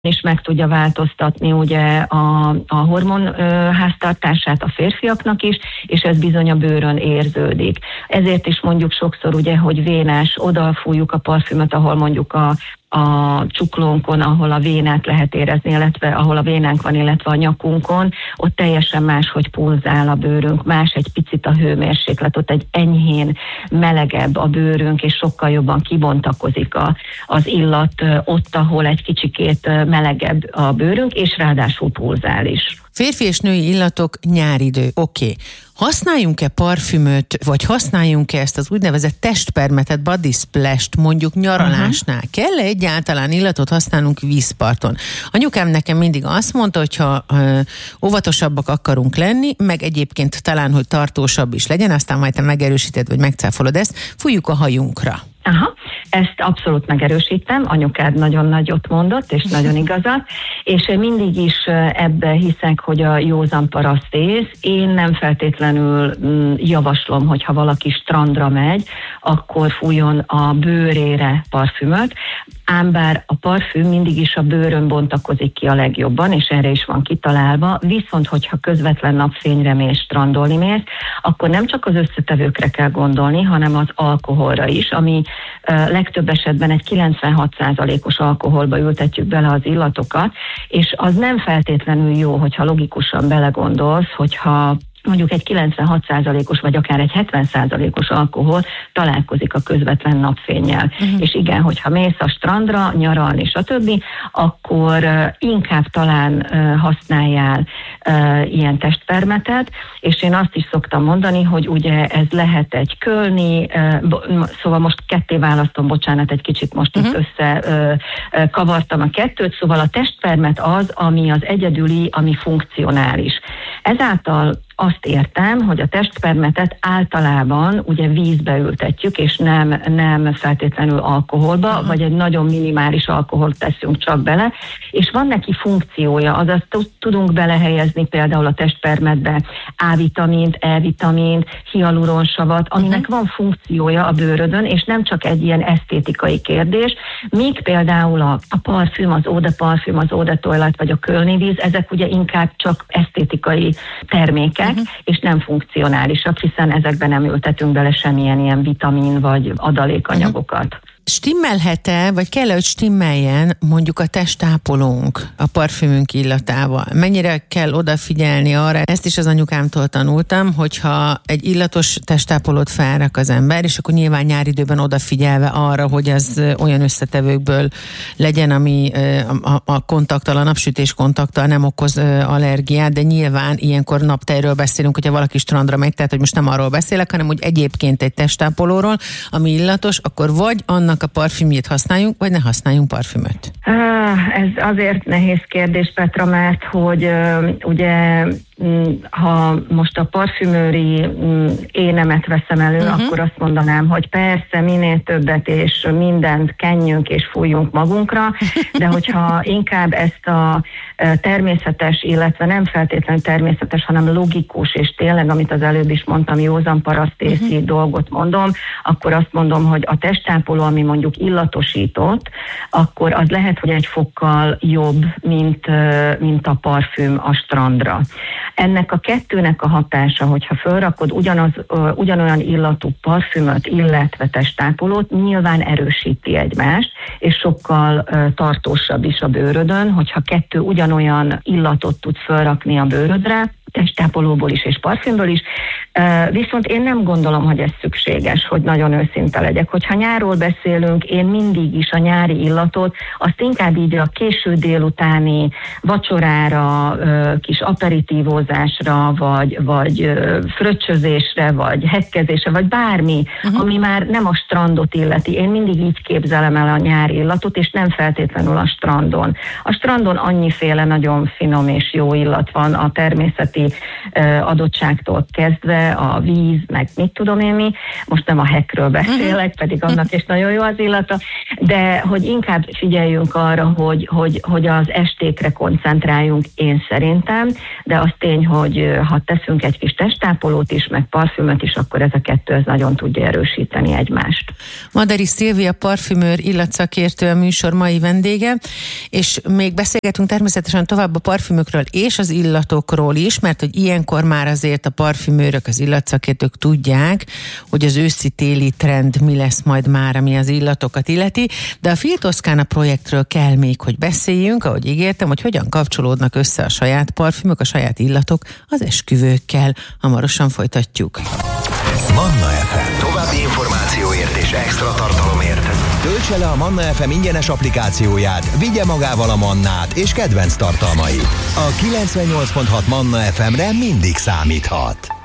is meg tudja változtatni ugye a hormon háztartását a férfiaknak is, és ez bizony a bőrön érződik. Ezért is mondjuk sokszor ugye, hogy vénás, odafújjuk a parfümöt, ahol mondjuk a csuklónkon, ahol a vénát lehet érezni, illetve ahol a vénánk van, illetve a nyakunkon, ott teljesen más, hogy pulzál a bőrünk, más egy picit a hőmérséklet, ott egy enyhén melegebb a bőrünk, és sokkal jobban kibontakozik az illat ott, ahol egy kicsikét melegebb a bőrünk, és ráadásul pulzál is. Férfi és női illatok, nyáridő, oké. Használjunk-e parfümöt, vagy használjunk-e ezt az úgynevezett testpermetet, body splash-t mondjuk nyaralásnál? Kell-e egyáltalán illatot használnunk vízparton? Anyukám nekem mindig azt mondta, hogyha óvatosabbak akarunk lenni, meg egyébként talán, hogy tartósabb is legyen, aztán majd te megerősíted, vagy megcáfolod ezt, fújjuk a hajunkra. Aha, ezt abszolút megerősítem, anyukád nagyon nagyot mondott, és nagyon igazat, és mindig is ebbe hiszek, hogy a józan parasztész. Én nem feltétlenül javaslom, hogy ha valaki strandra megy, akkor fújjon a bőrére parfümöt, ám bár a parfüm mindig is a bőrön bontakozik ki a legjobban, és erre is van kitalálva, viszont hogyha közvetlen napfényre mész, strandolni mész, akkor nem csak az összetevőkre kell gondolni, hanem az alkoholra is, ami legtöbb esetben egy 96%-os alkoholba ültetjük bele az illatokat, és az nem feltétlenül jó, hogyha logikusan belegondolsz, hogyha mondjuk egy 96%-os, vagy akár egy 70%-os alkohol találkozik a közvetlen napfénnyel. És igen, hogyha mész a strandra, nyaralni, stb., akkor inkább talán használjál ilyen testpermetet, és én azt is szoktam mondani, hogy ugye ez lehet egy kölni, szóval most ketté választom, bocsánat, egy kicsit most itt összekavartam a kettőt, szóval a testpermet az, ami az egyedüli, ami funkcionális. Ezáltal azt értem, hogy a testpermetet általában ugye vízbe ültetjük, és nem feltétlenül alkoholba, vagy egy nagyon minimális alkoholt teszünk csak bele, és van neki funkciója, azaz tudunk belehelyezni például a testpermetbe A-vitamint, E-vitamint, hialuronsavat, aminek van funkciója a bőrödön, és nem csak egy ilyen esztétikai kérdés, míg például a parfüm, az eau de parfüm, az eau de toilette, vagy a kölni víz, ezek ugye inkább csak esztétikai termékek, és nem funkcionálisak, hiszen ezekben nem ültetünk bele semmilyen ilyen vitamin vagy adalékanyagokat. Stimmelhet-e, vagy kell-e, hogy stimmeljen mondjuk a testtápolónk a parfümünk illatával? Mennyire kell odafigyelni arra? Ezt is az anyukámtól tanultam, hogyha egy illatos testtápolót felrak az ember, és akkor nyilván nyáridőben odafigyelve arra, hogy az olyan összetevőkből legyen, ami a kontakttal, a napsütés kontakttal nem okoz allergiát, de nyilván ilyenkor naptejről beszélünk, hogyha valaki strandra megy, tehát hogy most nem arról beszélek, hanem hogy egyébként egy testtápolóról, ami illatos, akkor vagy annak a parfümjét használjunk, vagy ne használjunk parfümöt? Ez azért nehéz kérdés, Petra, mert hogy ugye ha most a parfümőri énemet veszem elő, akkor azt mondanám, hogy persze minél többet és mindent kenjünk és fújjunk magunkra, de hogyha inkább ezt a természetes, illetve nem feltétlenül természetes, hanem logikus, és tényleg, amit az előbb is mondtam, józan parasztészi dolgot mondom, akkor azt mondom, hogy a testtápoló, ami mondjuk illatosított, akkor az lehet, hogy egy fokkal jobb, mint a parfüm a strandra. Ennek a kettőnek a hatása, hogyha felrakod ugyanolyan illatú parfümöt, illetve testtápolót, nyilván erősíti egymást, és sokkal tartósabb is a bőrödön, hogyha kettő ugyanolyan illatot tudsz felrakni a bőrödre, testtápolóból is és parfümből is, viszont én nem gondolom, hogy ez szükséges, hogy nagyon őszinte legyek. Hogyha nyárról beszélünk, én mindig is a nyári illatot, azt inkább így a késő délutáni vacsorára, kis aperitívózásra, vagy fröccsözésre, vagy hekkezésre, vagy bármi, ami már nem a strandot illeti. Én mindig így képzelem el a nyári illatot, és nem feltétlenül a strandon. A strandon annyiféle nagyon finom és jó illat van, a természeti környezeti adottságtól kezdve, a víz, meg mit tudom én mi, most nem a hekkről beszélek, pedig annak is nagyon jó az illata, de hogy inkább figyeljünk arra, hogy az estékre koncentráljunk, én szerintem, de az tény, hogy ha teszünk egy kis testápolót is, meg parfümöt is, akkor ez a kettő ez nagyon tudja erősíteni egymást. Madari Szilvia parfümőr, illatszakértő a műsor mai vendége, és még beszélgetünk természetesen tovább a parfümökről és az illatokról is, mert hogy ilyenkor már azért a parfümőrök, az illatszakértők tudják, hogy az őszi-téli trend mi lesz majd már, ami az illatokat illeti, de a Fil Toscana projektről kell még, hogy beszéljünk, ahogy ígértem, hogy hogyan kapcsolódnak össze a saját parfümök, a saját illatok az esküvőkkel. Hamarosan folytatjuk. Manna FM. További információért és extra tartalomért töltse le a Manna FM ingyenes applikációját, vigye magával a mannát és kedvenc tartalmait. A 98.6 Manna FM-re mindig számíthat.